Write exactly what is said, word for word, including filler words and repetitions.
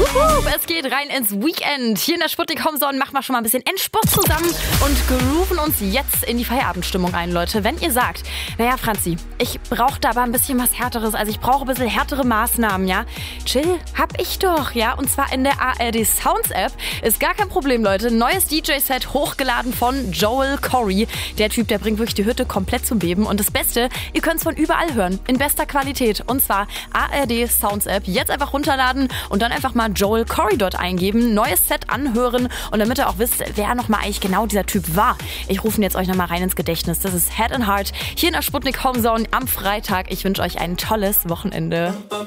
Wuhu, es geht rein ins Weekend. Hier in der Sputnik Homezone machen wir schon mal ein bisschen Endspurt zusammen und grooven uns jetzt in die Feierabendstimmung ein, Leute. Wenn ihr sagt, naja, Franzi, ich brauche da aber ein bisschen was Härteres, also ich brauche ein bisschen härtere Maßnahmen, ja? Chill, hab ich doch, ja? Und zwar in der A R D Sounds App. Ist gar kein Problem, Leute. Neues D J-Set hochgeladen von Joel Corry. Der Typ, der bringt wirklich die Hütte komplett zum Beben. Und das Beste, ihr könnt es von überall hören, in bester Qualität. Und zwar A R D Sounds App. Jetzt einfach runterladen und dann einfach mal Joel Corry dort eingeben, neues Set anhören und damit ihr auch wisst, wer nochmal eigentlich genau dieser Typ war. Ich rufe ihn jetzt euch nochmal rein ins Gedächtnis. Das ist Head and Heart hier in der Sputnik Homezone am Freitag. Ich wünsche euch ein tolles Wochenende.